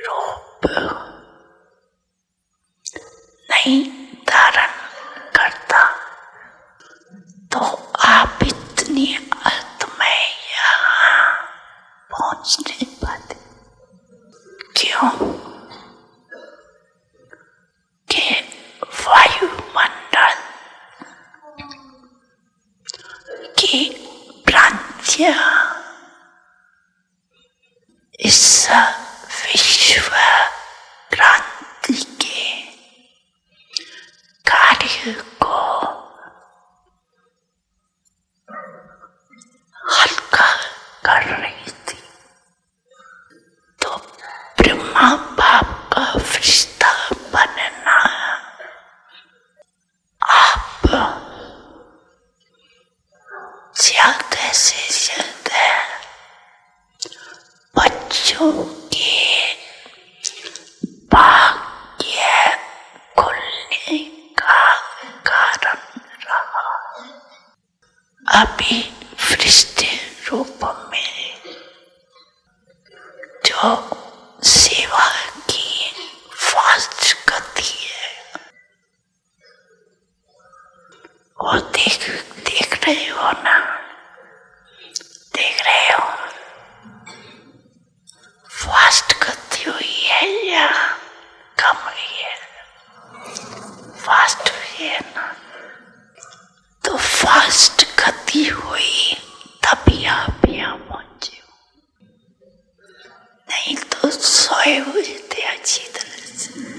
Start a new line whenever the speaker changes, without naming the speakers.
रूप नहीं धारण करता तो आप इतनी अर्थ में यहाँ पहुंच नहीं पाते। क्यों? कि वायुमंडल की भ्रांतियां इस विश्व क्रांति के कार्य को हल्का कर रही थी। तो ब्रह्मा बाप का फरिश्ता बनना आप ज्यादा से ज्यादा बच्चों के भाग्य खुलने का कारण रहा। अभी फरिश्ते रूप में जो सेवा की फास्ट गति है वो देख रहे हो ना? देख रहे हो फास्ट गति हुई है या कम हुई है? फास्ट हुई है ना?